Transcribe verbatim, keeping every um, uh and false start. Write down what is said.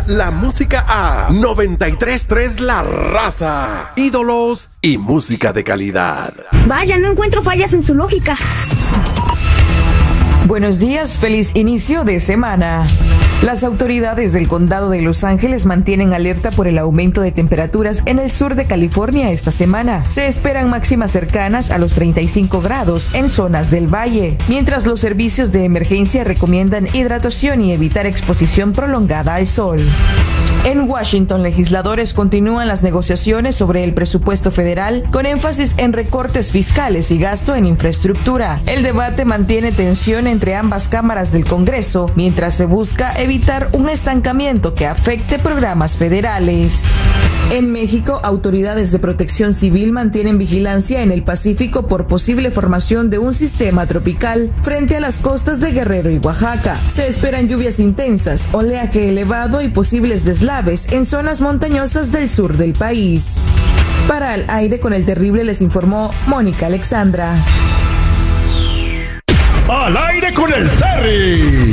la música a noventa y tres punto tres La Raza. Ídolos y música de calidad. Vaya, no encuentro fallas en su lógica. Buenos días, feliz inicio de semana. Las autoridades del condado de Los Ángeles mantienen alerta por el aumento de temperaturas en el sur de California esta semana. Se esperan máximas cercanas a los treinta y cinco grados en zonas del valle, mientras los servicios de emergencia recomiendan hidratación y evitar exposición prolongada al sol. En Washington, legisladores continúan las negociaciones sobre el presupuesto federal con énfasis en recortes fiscales y gasto en infraestructura. El debate mantiene tensión entre ambas cámaras del Congreso, mientras se busca evitar un estancamiento que afecte programas federales. En México, autoridades de protección civil mantienen vigilancia en el Pacífico por posible formación de un sistema tropical frente a las costas de Guerrero y Oaxaca. Se esperan lluvias intensas, oleaje elevado y posibles deslaves en zonas montañosas del sur del país. Para Al Aire con el Terrible les informó Mónica Alexandra. Al Aire con el Terry.